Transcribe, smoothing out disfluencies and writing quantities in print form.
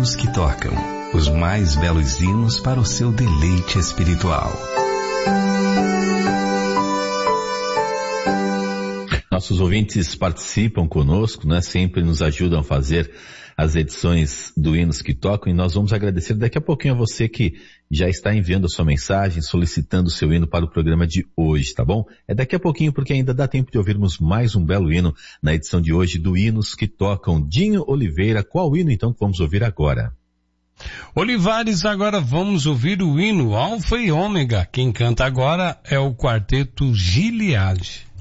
hinos que tocam, os mais belos hinos para o seu deleite espiritual. Nossos ouvintes participam conosco, né? Sempre nos ajudam a fazer as edições do Hinos que Tocam, e nós vamos agradecer daqui a pouquinho a você que já está enviando a sua mensagem, solicitando o seu hino para o programa de hoje, tá bom? É daqui a pouquinho, porque ainda dá tempo de ouvirmos mais um belo hino na edição de hoje do Hinos que Tocam. Dinho Oliveira, qual hino então que vamos ouvir agora? Olivares, agora vamos ouvir o hino Alfa e Ômega. Quem canta agora é o quarteto Gileade.